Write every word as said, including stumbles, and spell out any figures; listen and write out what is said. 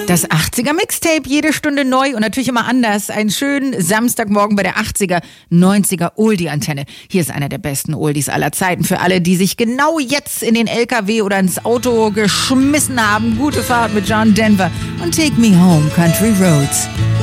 Das achtziger Mixtape, jede Stunde neu und natürlich immer anders. Einen schönen Samstagmorgen bei der achtziger, neunziger Oldie-Antenne. Hier ist einer der besten Oldies aller Zeiten für alle, die sich genau jetzt in den L K W oder ins Auto geschmissen haben. Gute Fahrt mit John Denver und Take Me Home, Country Roads.